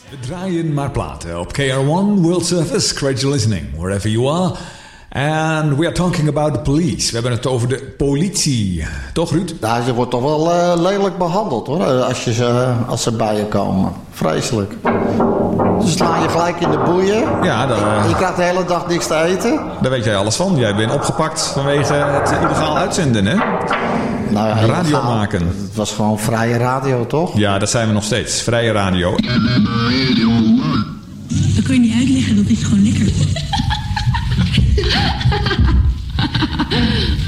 We draaien maar platen op KR1 World Service. Great listening, wherever you are. And we are talking about the police. We hebben het over de politie. Toch, Ruud? Nou, ze wordt toch wel lelijk behandeld, hoor. Als ze bij je komen. Vreselijk. Ze slaan je gelijk in de boeien. Ja, je krijgt de hele dag niks te eten. Daar weet jij alles van. Jij bent opgepakt vanwege het illegaal uitzenden, hè? Nou, radio maken. Het was gewoon vrije radio, toch? Ja, dat zijn we nog steeds. Vrije radio. Dat kun je niet uitleggen, dat is gewoon lekker.